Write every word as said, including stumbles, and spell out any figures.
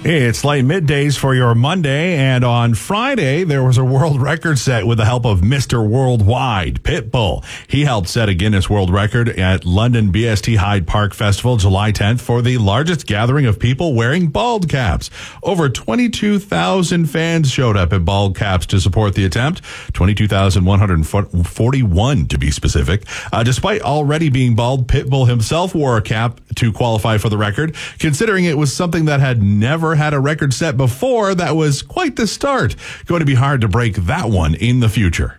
It's late middays for your Monday, and on Friday, there was a world record set with the help of Mister Worldwide, Pitbull. He helped set a Guinness World Record at London B S T Hyde Park Festival July tenth for the largest gathering of people wearing bald caps. Over twenty-two thousand fans showed up at bald caps to support the attempt, twenty-two thousand one hundred forty-one to be specific. Uh, despite already being bald, Pitbull himself wore a cap to qualify for the record, considering it was something that had never had a record set before. That was quite the start. Going to be hard to break that one in the future.